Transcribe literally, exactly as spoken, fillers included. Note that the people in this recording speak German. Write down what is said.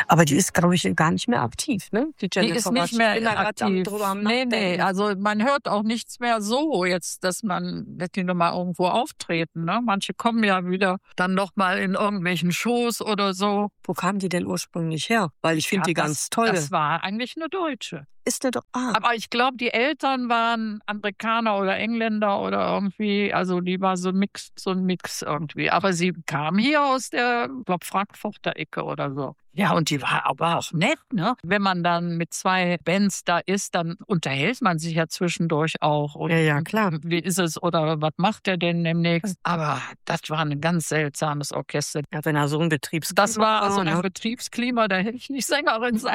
Aber die ist, glaube ich, gar nicht mehr aktiv, ne? Die, die ist nicht mehr ich bin aktiv. Nee, nee, also man hört auch nichts mehr so jetzt, dass man, dass die nochmal irgendwo auftreten, ne? Manche kommen ja wieder dann nochmal in irgendwelchen Shows oder so. Wo kamen die denn ursprünglich her? Weil ich finde ja, die das, ganz toll. Das war eigentlich eine Deutsche. Ist der doch. Ah. Aber ich glaube, die Eltern waren Amerikaner oder Engländer oder irgendwie, also die war so ein Mix, so ein Mix irgendwie. Aber sie kam hier aus der, ich glaube, Frankfurter Ecke oder so. Ja, und die war aber auch nett, ne? Wenn man dann mit zwei Bands da ist, dann unterhält man sich ja zwischendurch auch. Und ja, ja, klar. Wie ist es oder was macht er denn demnächst? Aber das war ein ganz seltsames Orchester. Ja, wenn er so ein Betriebsklima Das war also war, ein ne? Betriebsklima, da hätte ich nicht Sängerin sein